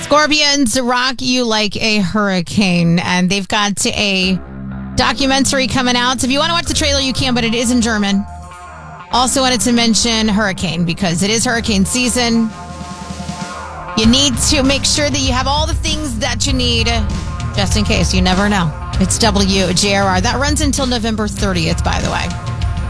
Scorpions rock you like a hurricane, and they've got a documentary coming out. So if you want to watch the trailer, you can, but it is in German. Also wanted to mention hurricane because it is hurricane season. You need to make sure that you have all the things that you need just in case. You never know. It's WJRR. That runs until November 30th, by the way.